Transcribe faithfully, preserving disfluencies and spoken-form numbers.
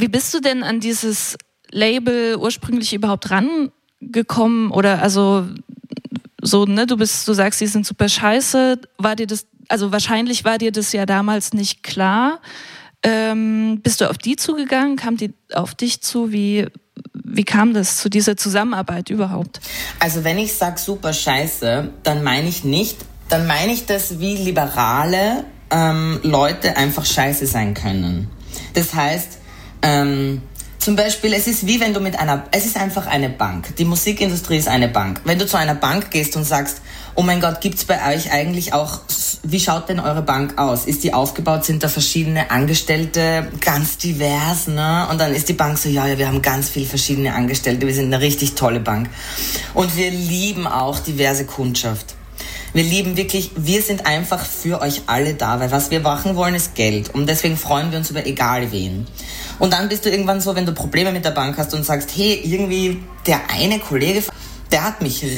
Wie bist du denn an dieses Label ursprünglich überhaupt rangekommen? Oder also so, ne, du bist, du sagst, die sind super scheiße. War dir das, also wahrscheinlich war dir das ja damals nicht klar. Ähm, bist du auf die zugegangen? Kam die auf dich zu? Wie, wie kam das zu dieser Zusammenarbeit überhaupt? Also wenn ich sage super scheiße, dann meine ich nicht, dann meine ich das, wie liberale ähm, Leute einfach scheiße sein können. Das heißt, ähm, zum Beispiel, es ist wie wenn du mit einer, es ist einfach eine Bank. Die Musikindustrie ist eine Bank. Wenn du zu einer Bank gehst und sagst, oh mein Gott, gibt's bei euch eigentlich auch, wie schaut denn eure Bank aus? Ist die aufgebaut, sind da verschiedene Angestellte, ganz divers, ne? Und dann ist die Bank so, ja, ja, wir haben ganz viele verschiedene Angestellte, wir sind eine richtig tolle Bank. Und wir lieben auch diverse Kundschaft. Wir lieben wirklich, wir sind einfach für euch alle da, weil was wir machen wollen, ist Geld. Und deswegen freuen wir uns über egal wen. Und dann bist du irgendwann so, wenn du Probleme mit der Bank hast und sagst, hey, irgendwie der eine Kollege, der hat mich